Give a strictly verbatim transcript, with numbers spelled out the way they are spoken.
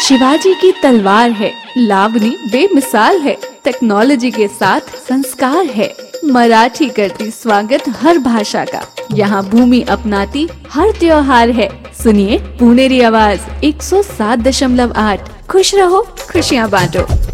शिवाजी की तलवार है, लावनी बेमिसाल है, टेक्नोलॉजी के साथ संस्कार है। मराठी करती स्वागत हर भाषा का, यहाँ भूमि अपनाती हर त्योहार है। सुनिए पुणेरी आवाज एक सौ सात दशमलव आठ। खुश रहो, खुशियाँ बांटो।